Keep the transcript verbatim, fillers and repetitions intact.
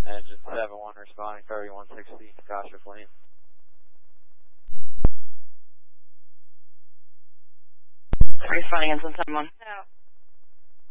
Engine seven one responding thirty-one sixty, Gosha Flame. Responding engine seven one. No.